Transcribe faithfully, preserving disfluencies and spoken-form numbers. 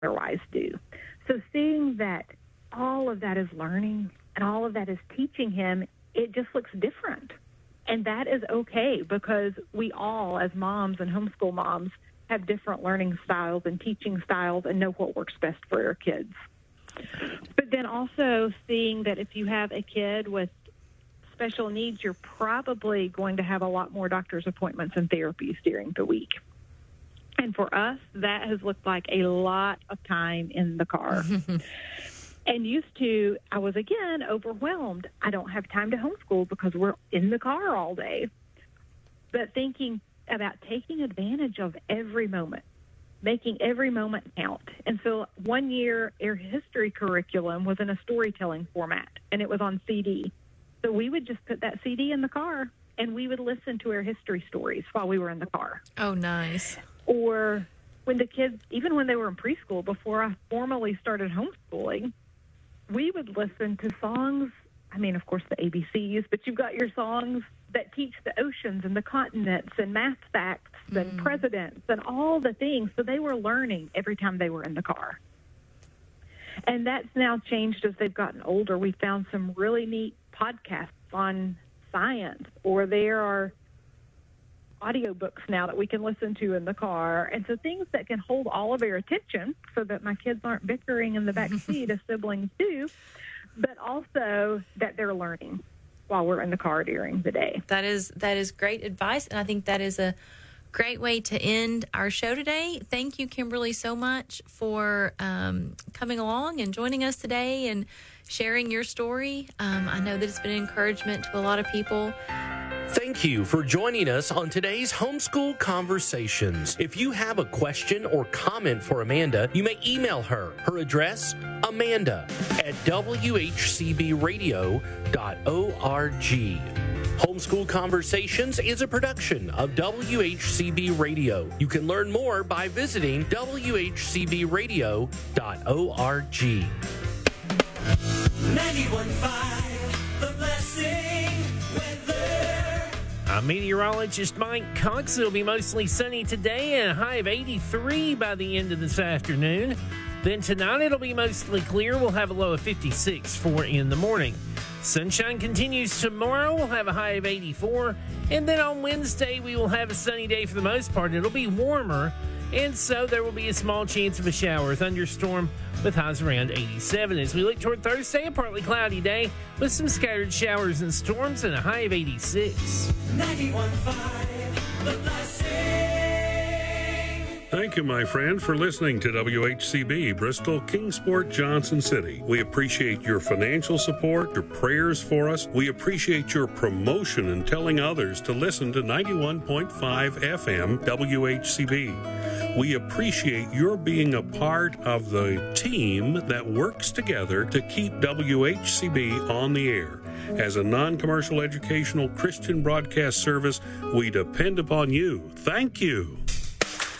otherwise do. So seeing that all of that is learning and all of that is teaching him, it just looks different. And that is okay, because we all, as moms and homeschool moms, have different learning styles and teaching styles and know what works best for our kids. But then also seeing that if you have a kid with special needs, you're probably going to have a lot more doctor's appointments and therapies during the week. And for us, that has looked like a lot of time in the car. And used to, I was, again, overwhelmed. I don't have time to homeschool because we're in the car all day. But thinking about taking advantage of every moment, making every moment count. And so one year, our history curriculum was in a storytelling format, and it was on C D. So we would just put that C D in the car, and we would listen to our history stories while we were in the car. Oh, nice. Or when the kids, even when they were in preschool, before I formally started homeschooling, we would listen to songs. I mean, of course, the A B Cs, but you've got your songs that teach the oceans and the continents and math facts mm. and presidents and all the things. So they were learning every time they were in the car. And that's now changed as they've gotten older. We found some really neat podcasts on science, or there are audiobooks now that we can listen to in the car. And so things that can hold all of our attention so that my kids aren't bickering in the back seat as siblings do, but also that they're learning while we're in the car during the day. That is that is great advice, and I think that is a great way to end our show today. Thank you, Kimberly, so much for um, coming along and joining us today and sharing your story. Um, I know that it's been an encouragement to a lot of people. Thank you for joining us on today's Homeschool Conversations. If you have a question or comment for Amanda, you may email her. Her address, amanda at w h c b radio dot org. Homeschool Conversations is a production of W H C B Radio. You can learn more by visiting w h c b radio dot org. ninety-one point five The Blessing Weather. I'm meteorologist Mike Cox. It'll be mostly sunny today and a high of eighty-three by the end of this afternoon. Then tonight it'll be mostly clear. We'll have a low of fifty-six for in the morning. Sunshine continues tomorrow. We'll have a high of eighty-four. And then on Wednesday, we will have a sunny day for the most part. It'll be warmer. And so there will be a small chance of a shower or thunderstorm with highs around eighty-seven. As we look toward Thursday, a partly cloudy day with some scattered showers and storms and a high of eighty-six. ninety-one point five The Blessing. Thank you, my friend, for listening to W H C B, Bristol, Kingsport, Johnson City. We appreciate your financial support, your prayers for us. We appreciate your promotion and telling others to listen to ninety-one point five F M W H C B. We appreciate your being a part of the team that works together to keep W H C B on the air. As a non-commercial educational Christian broadcast service, we depend upon you. Thank you.